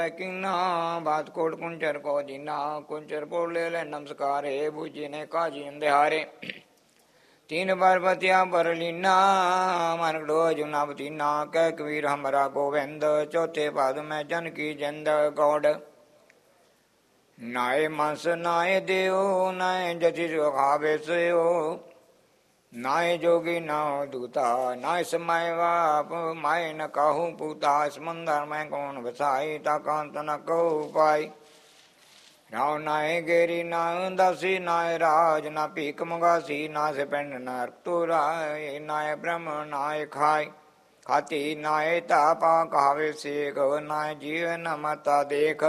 कीना बात कोट कुंचर को दीना कुंचर पोड़ ले नमस्कार हे बूझी ने काजी अंधेहारे 3 बार बतिया पर लीना मनगड़ो जुना बतीना कह कबीर हमारा गोविंद चौथे पाद में जन की जिंद गौड़ नाय मंस नाय देव नाय जति जो खावे सो नाय जोगी ना दूता नाय समय बाप माय न कहूँ पूता समंदर में कौन बसाई ताकांत न कहो पाई राव नाय गेरी ना दासी नाय राज ना पीक मगासी ना से पिंड न तो राय नाय ब्रह्म नाय खाय खाती नाय तापा कहावे सेख नाय जीव न मता देख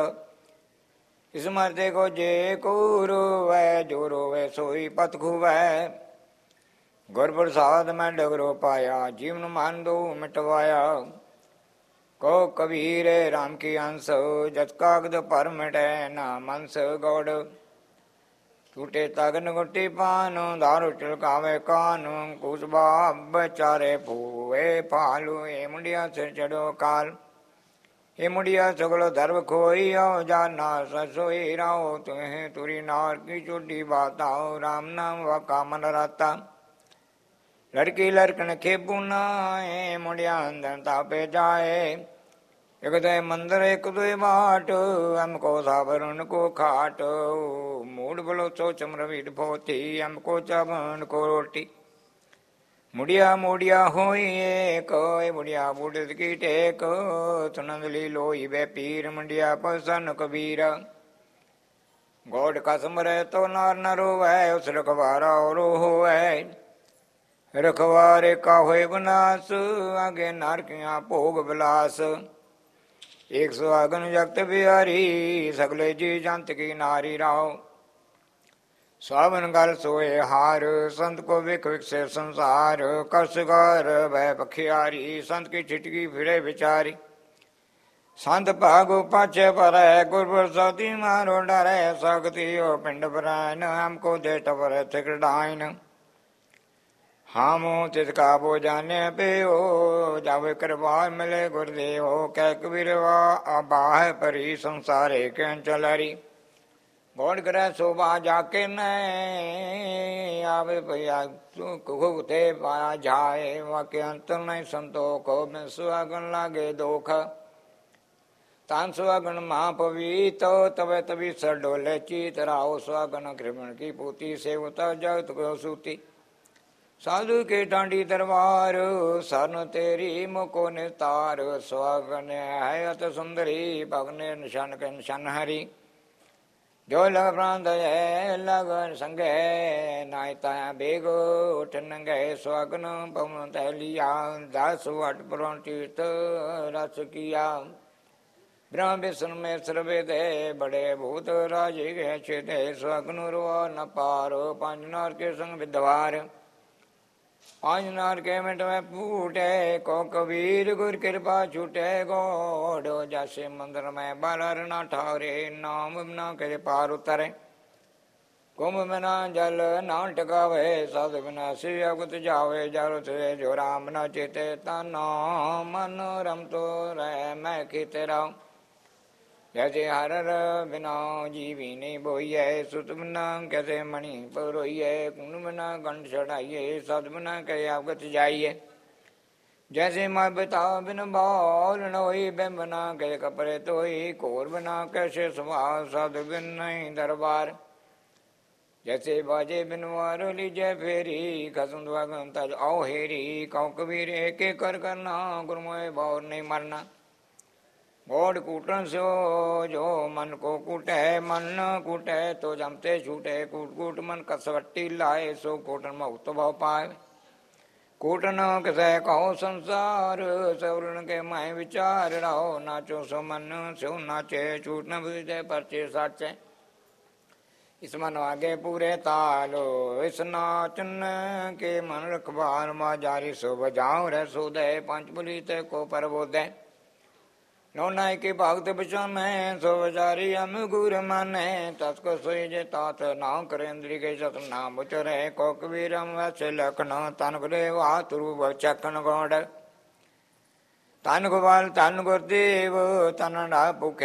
इस मरते को जे को रोवै जो रोवै सोई पत खुवै गुर प्रसाद में डगरो पाया जीवन मान दो मिटवाया को कबीर राम की अंश जत कागद पर मिटे ना मंस गौड़ टूटे तगन गुट्टी पान दारू चिलकावे कान कुसबा बेचारे फूए पालू ए मुंडिया सिर चढ़ो काल ए मुंडिया सगलो धर्म खोई आओ जाना ससोई राओ तुम्हें तुरी नार की चोटी बात आओ राम नाम वाका मन राता लड़की लड़कन के बुनाए मुंडिया अंदर तापे जाए एक दो मंदिर एक दो बाट हमको साबर उनको खाट मूड बोलो सो चमरवीर पोती हमको चावन को रोटी मुड़िया मुड़िया होई कोई मुड़िया बूढ़ की टेक सुनंदली लोई वे पीर मुंडिया पसन कबीर गौड़ कसम रहे तो नार न रोवै उस रखवारा और होवै रखवारे का होए बनास आगे नारकियां भोग बिलास 100 आगन जगत बिहारी सगले जी जंत की नारी राव स्वावन गल सोए हार संत को विख विकसे संसार कसगार वह पखियारी संत की छिटकी फिरे विचारी संत भागो पाछे पर गुर प्रसादी मारो डरे सकती हो पिंड बरैन हमको दे टबर थिकडाइन हम तिसका बो जाने पे हो जावे करवार मिले गुरुदेव कह कबीरवा आबाह परी संसारे के चलरी गौड़ करे शोभा जाके न आवे भैया कुते पाया जाए वाके अंतर नहीं संतोख में सुहागन लागे दोख तान सुहागन महापवीत तबे तभी सर डोले चीत राहो सुहागन कृमण की पूती सेवता जगत को सूती साधु के डांडी दरबार सन तेरी मुको नितार सुहागन है अत सुंदरी भगने निशान के निशान हरी जो लग प्रांत है लगन संगे नायता बेगो उठन गए सुहागन पवन तहलिया 10 वट तीर्थ रस किया ब्रह्म विष्णु में सर्वे दे बड़े भूत राजे गए छेदे सुहागन रुआ न पारो 5 नार के संग विद्वार 5 नार के मिट में फूटे को कबीर गुर कृपा छूटे गौड़ जैसे मंदिर में बालर न ठारे नाम बिना के पार उतरे कुंभ बिना जल न टकावे साध बिना शिवगत जावे जरूरत जो राम न चेते तना मन रम तो रह मैं खीते राम जैसे हर बिना जीवी नहीं बोइए सुत बिना कैसे मणि परोइए कुंड बिना कंठ चढ़ाइए सद बिना कहे अवगत जाइए जैसे माँ बता बिन बाल नोई बिन बिना कहे कपड़े तोई कोर बिना कैसे स्वभाव सद बिन नहीं दरबार जैसे बाजे बिन वार लीजे फेरी खसम दुआगन तज आओ हेरी कौ कबीर एक कर करना गुरमोए बार नहीं मरना गौड़ कूटन सो जो मन को कूटे मन कूटे तो जमते छूटे कूट कूट मन कसवट्टी लाए सो कूटन मुक्त भाव पाए कूटन किसे कहो संसार सवरण के माए विचार रहो नाचो सो मन सो नाचे छूट न बुझे परचे साचे इस मन आगे पूरे तालो इस नाचन के मन रखबार मा जारी सो बजाओ रे सोदे पंचबुली ते को परबोदे नो नाय के भगत बिचन में सो बजारी हम गुर माने तस्को सोई जे तात नाम करेंद्री के सत नाम उचरे को कबीर हम वैसे लखन तन गुरे वातुरु चखन गौड़ तन गोपाल तन गुरुदेव तन भूखे